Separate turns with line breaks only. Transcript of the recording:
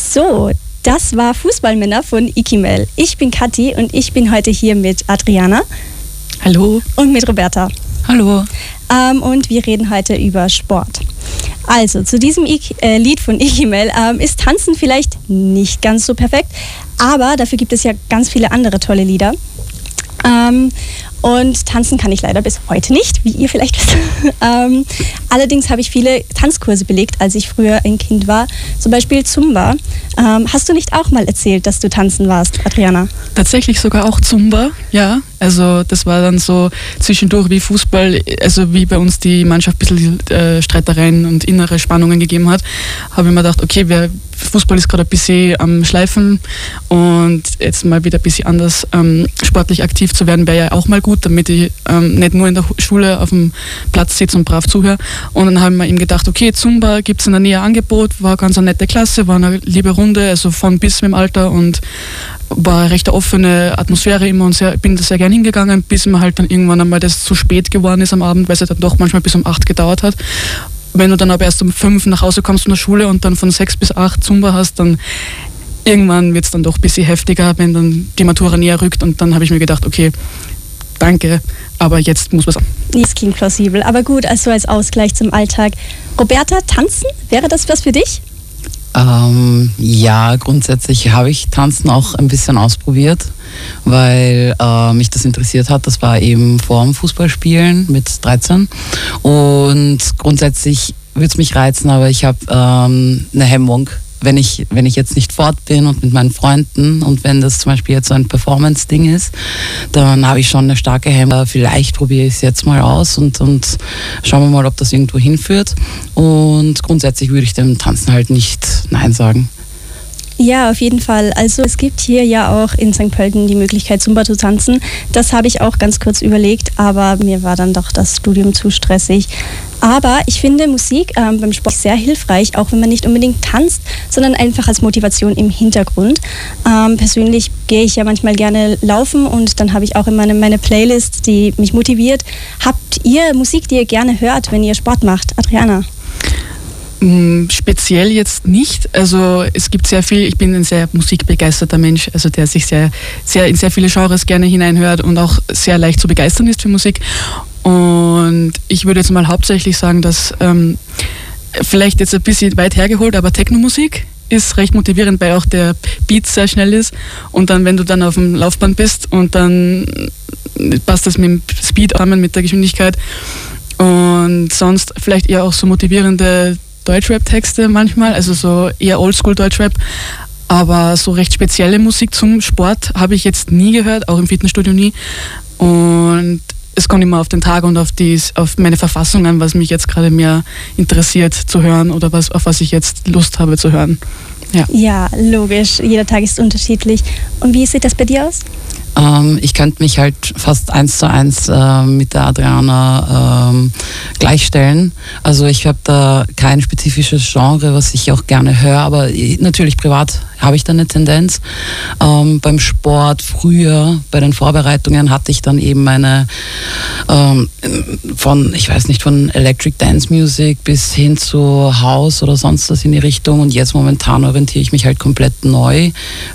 So, das war Fußballmänner von Ikimel. Ich bin Kathi und ich bin heute hier mit Adriana.
Hallo.
Und mit Roberta.
Hallo.
Und wir reden heute über Sport. Also, zu diesem Lied von Ikimel ist Tanzen vielleicht nicht ganz so perfekt, aber dafür gibt es ja ganz viele andere tolle Lieder. Und tanzen kann ich leider bis heute nicht, wie ihr vielleicht wisst. Allerdings habe ich viele Tanzkurse belegt, als ich früher ein Kind war. Zum Beispiel Zumba. Hast du nicht auch mal erzählt, dass du tanzen warst, Adriana?
Tatsächlich sogar auch Zumba, ja. Also das war dann so zwischendurch wie Fußball, also wie bei uns die Mannschaft ein bisschen Streitereien und innere Spannungen gegeben hat, habe ich mir gedacht, okay, Fußball ist gerade ein bisschen am Schleifen und jetzt mal wieder ein bisschen anders sportlich aktiv zu werden, wäre ja auch mal gut, damit ich nicht nur in der Schule auf dem Platz sitze und brav zuhöre. Und dann haben wir ihm gedacht, okay, Zumba gibt es in der Nähe Angebot, war ganz eine nette Klasse, war eine liebe Runde, also von bis mit dem Alter und war eine recht offene Atmosphäre immer und bin da sehr gern hingegangen, bis mir halt dann irgendwann einmal das zu spät geworden ist am Abend, weil es dann doch manchmal bis um 8 gedauert hat. Wenn du dann aber erst um 5 nach Hause kommst von der Schule und dann von 6 bis 8 Zumba hast, dann irgendwann wird es dann doch ein bisschen heftiger, wenn dann die Matura näher rückt und dann habe ich mir gedacht, okay, danke, aber jetzt muss was an.
Das klingt plausibel, aber gut, also als Ausgleich zum Alltag. Roberta, tanzen, wäre das was für dich?
Ja, grundsätzlich habe ich Tanzen auch ein bisschen ausprobiert, weil mich das interessiert hat. Das war eben vor dem Fußballspielen mit 13 und grundsätzlich würde es mich reizen, aber ich habe eine Hemmung. Wenn ich jetzt nicht fort bin und mit meinen Freunden und wenn das zum Beispiel jetzt so ein Performance-Ding ist, dann habe ich schon eine starke Hemmung. Vielleicht probiere ich es jetzt mal aus und schauen wir mal, ob das irgendwo hinführt. Und grundsätzlich würde ich dem Tanzen halt nicht Nein sagen.
Ja, auf jeden Fall. Also es gibt hier ja auch in St. Pölten die Möglichkeit, Zumba zu tanzen. Das habe ich auch ganz kurz überlegt, aber mir war dann doch das Studium zu stressig. Aber ich finde Musik beim Sport sehr hilfreich, auch wenn man nicht unbedingt tanzt, sondern einfach als Motivation im Hintergrund. Persönlich gehe ich ja manchmal gerne laufen und dann habe ich auch immer meine Playlist, die mich motiviert. Habt ihr Musik, die ihr gerne hört, wenn ihr Sport macht? Adriana?
Speziell jetzt nicht. Also es gibt sehr viel, ich bin ein sehr musikbegeisterter Mensch, also der sich sehr in sehr viele Genres gerne hineinhört und auch sehr leicht zu begeistern ist für Musik. Und ich würde jetzt mal hauptsächlich sagen, dass vielleicht jetzt ein bisschen weit hergeholt, aber Techno-Musik ist recht motivierend, weil auch der Beat sehr schnell ist und dann, wenn du dann auf dem Laufband bist und dann passt das mit dem Speed zusammen, mit der Geschwindigkeit und sonst vielleicht eher auch so motivierende Deutschrap-Texte manchmal, also so eher Oldschool-Deutschrap, aber so recht spezielle Musik zum Sport habe ich jetzt nie gehört, auch im Fitnessstudio nie und es kommt immer auf den Tag und auf meine Verfassung an, was mich jetzt gerade mehr interessiert zu hören oder auf was ich jetzt Lust habe zu hören.
Ja, logisch. Jeder Tag ist unterschiedlich. Und wie sieht das bei dir aus?
Ich könnte mich halt fast 1:1 mit der Adriana gleichstellen. Also ich habe da kein spezifisches Genre, was ich auch gerne höre, aber natürlich privat habe ich da eine Tendenz. Beim Sport früher, bei den Vorbereitungen hatte ich dann eben meine von Electric Dance Music bis hin zu House oder sonst was in die Richtung und jetzt momentan orientiere ich mich halt komplett neu